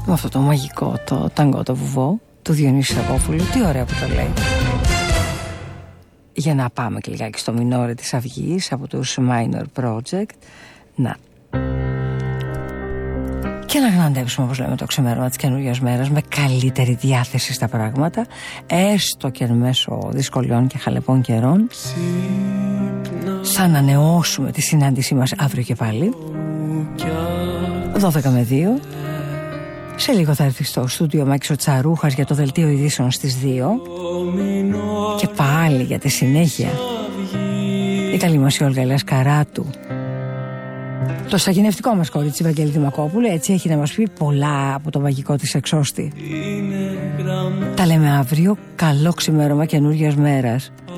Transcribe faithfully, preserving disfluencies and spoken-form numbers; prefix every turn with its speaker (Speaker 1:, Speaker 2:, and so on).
Speaker 1: Με αυτό το μαγικό, το ταγκό, το βουβό του Διονύση Σαββόπουλου. Τι ωραία που το λέει. Για να πάμε και λιγάκι στο μινόρε της Αυγής από τους Minor Project. Να. Και να γναντέψουμε, όπως λέμε, το ξημέρωμα της καινούργιας μέρας με καλύτερη διάθεση στα πράγματα, έστω και εν μέσω δυσκολιών και χαλεπών καιρών. Θα ανανεώσουμε τη συνάντησή μας αύριο και πάλι δώδεκα με δύο. Σε λίγο θα έρθει στο στούντιο Μάκης ο Τσαρούχας για το δελτίο ειδήσεων στις δύο. Και πάλι για τη συνέχεια η καλή μας η Όλγα Λασκαράτου, το σαγηνευτικό μας κορίτσι Βαγγέλη Δημακόπουλου, έτσι έχει να μας πει πολλά από το μαγικό της εξώστη. Τα λέμε αύριο. Καλό ξημέρωμα καινούργιας μέρας.